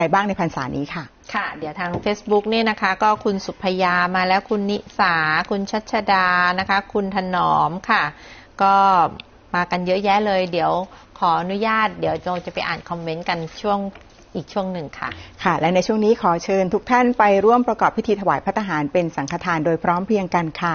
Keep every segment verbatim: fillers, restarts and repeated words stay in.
อะไรบ้างในพรรษานี้ค่ะค่ะเดี๋ยวทาง Facebook นี่นะคะก็คุณสุพยามาแล้วคุณนิสาคุณชัชดานะคะคุณถนอมค่ะก็มากันเยอะแยะเลยเดี๋ยวขออนุญาตเดี๋ยวเราจะไปอ่านคอมเมนต์กันช่วงอีกช่วงหนึ่งค่ะค่ะและในช่วงนี้ขอเชิญทุกท่านไปร่วมประกอบพิธีถวายภัตตาหารเป็นสังฆทานโดยพร้อมเพรียงกันค่ะ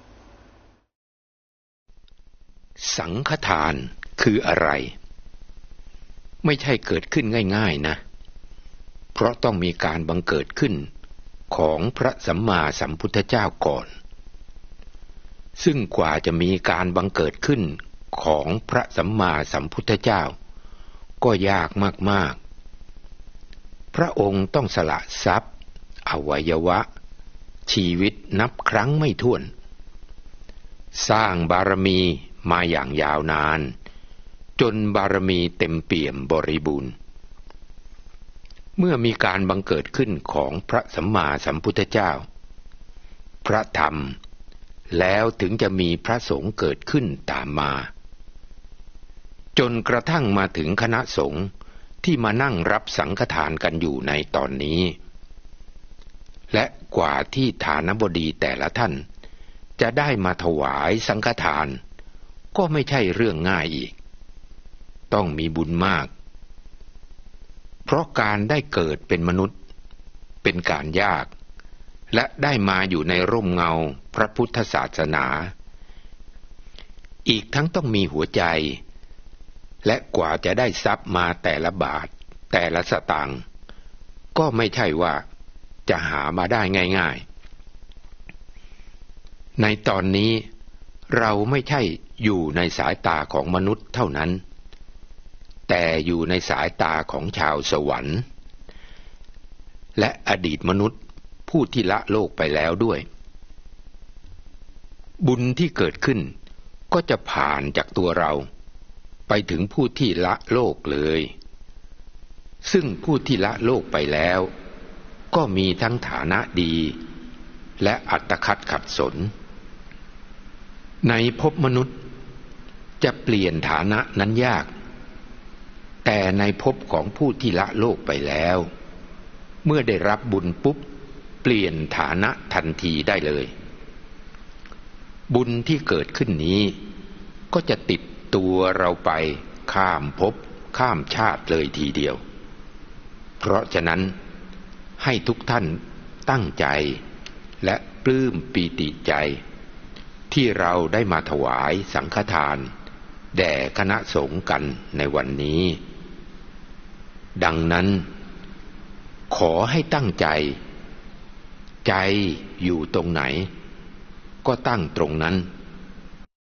สังฆทานคืออะไรไม่ใช่เกิดขึ้นง่ายๆนะเพราะต้องมีการบังเกิดขึ้นของพระสัมมาสัมพุทธเจ้าก่อนซึ่งกว่าจะมีการบังเกิดขึ้นของพระสัมมาสัมพุทธเจ้าก็ยากมากๆพระองค์ต้องสละทรัพย์อวัยวะชีวิตนับครั้งไม่ถ้วนสร้างบารมีมาอย่างยาวนานจนบารมีเต็มเปี่ยมบริบูรณ์เมื่อมีการบังเกิดขึ้นของพระสัมมาสัมพุทธเจ้าพระธรรมแล้วถึงจะมีพระสงฆ์เกิดขึ้นตามมาจนกระทั่งมาถึงคณะสงฆ์ที่มานั่งรับสังฆทานกันอยู่ในตอนนี้และกว่าที่ฐานบดีแต่ละท่านจะได้มาถวายสังฆทานก็ไม่ใช่เรื่องง่ายอีกต้องมีบุญมากเพราะการได้เกิดเป็นมนุษย์เป็นการยากและได้มาอยู่ในร่มเงาพระพุทธศาสนาอีกทั้งต้องมีหัวใจและกว่าจะได้ทรัพย์มาแต่ละบาทแต่ละสตางค์ก็ไม่ใช่ว่าจะหามาได้ง่ายๆในตอนนี้เราไม่ใช่อยู่ในสายตาของมนุษย์เท่านั้นแต่อยู่ในสายตาของชาวสวรรค์และอดีตมนุษย์ผู้ที่ละโลกไปแล้วด้วยบุญที่เกิดขึ้นก็จะผ่านจากตัวเราไปถึงผู้ที่ละโลกเลยซึ่งผู้ที่ละโลกไปแล้วก็มีทั้งฐานะดีและอัตคัดขัดสนในภพมนุษย์จะเปลี่ยนฐานะนั้นยากแต่ในภพของผู้ที่ละโลกไปแล้วเมื่อได้รับบุญปุ๊บเปลี่ยนฐานะทันทีได้เลยบุญที่เกิดขึ้นนี้ก็จะติดตัวเราไปข้ามภพข้ามชาติเลยทีเดียวเพราะฉะนั้นให้ทุกท่านตั้งใจและปลื้มปีติใจที่เราได้มาถวายสังฆทานแด่คณะสงฆ์กันในวันนี้ดังนั้นขอให้ตั้งใจใจอยู่ตรงไหนก็ตั้งตรงนั้น